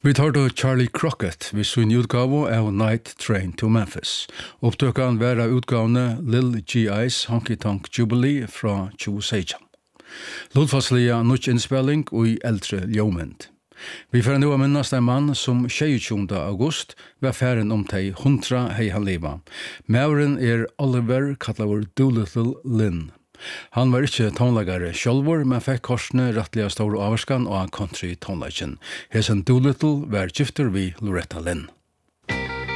Vi tar då Charlie Crockett vid sin utgave av Night Train to Memphis. Opptøkene var av utgavene Lil G.I.'s Honky Tonk Jubilee fra 2016. Lodfastlige norsk innspilling og i eldre ljømynd. Vi får nå minnes en mann som 26. august var ferden om til 100 hei han liva. Mauren Oliver Cutler Doolittle Lynn. Han var ikke tonleggere sjølvor, men fikk korsene rettelig store averskan og country tonleggen. Hesen Doolittle var gifter vi Loretta Lynn.